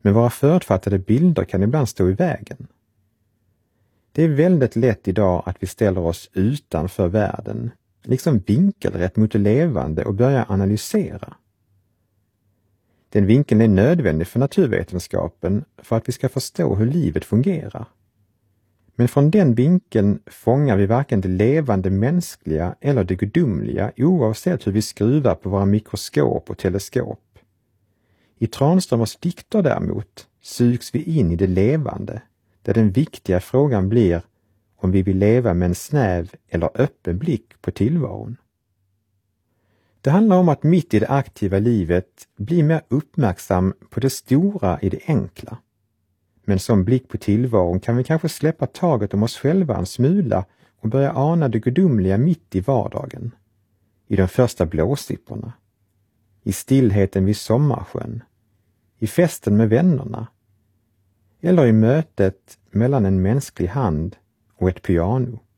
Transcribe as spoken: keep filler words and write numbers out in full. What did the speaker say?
Men våra förutfattade bilder kan ibland stå i vägen. Det är väldigt lätt idag att vi ställer oss utanför världen, liksom vinkelrätt mot det levande och börjar analysera. Den vinkeln är nödvändig för naturvetenskapen för att vi ska förstå hur livet fungerar. Men från den vinkeln fångar vi varken det levande mänskliga eller det gudomliga oavsett hur vi skruvar på våra mikroskop och teleskop. I Tranströmers dikter däremot sugs vi in i det levande, där den viktiga frågan blir om vi vill leva med en snäv eller öppen blick på tillvaron. Det handlar om att mitt i det aktiva livet bli mer uppmärksam på det stora i det enkla. Men som blick på tillvaron kan vi kanske släppa taget om oss själva en smula och börja ana det gudomliga mitt i vardagen. I de första blåsipporna. I stillheten vid sommarsjön. I festen med vännerna. Eller i mötet mellan en mänsklig hand och ett piano.